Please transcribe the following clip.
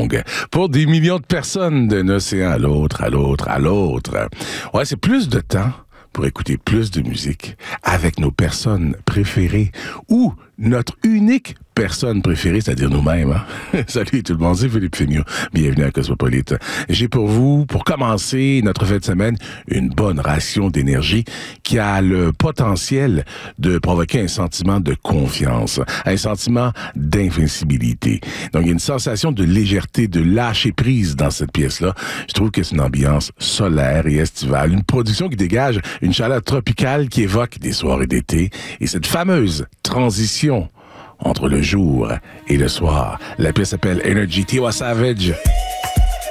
longue pour des millions de personnes d'un océan à l'autre, à l'autre, à l'autre. Ouais, c'est plus de temps pour écouter plus de musique avec nos personnes préférées ou notre unique personne préférée, c'est-à-dire nous-mêmes. Hein? Salut tout le monde, c'est Philippe Fémieux. Bienvenue à Cosmopolite. J'ai pour vous, pour commencer notre fin de semaine, une bonne ration d'énergie qui a le potentiel de provoquer un sentiment de confiance, un sentiment d'invincibilité. Donc, il y a une sensation de légèreté, de lâcher prise dans cette pièce-là. Je trouve que c'est une ambiance solaire et estivale, une production qui dégage une chaleur tropicale qui évoque des soirées d'été et cette fameuse transition entre le jour et le soir. La pièce s'appelle Energy, Tiwa Savage.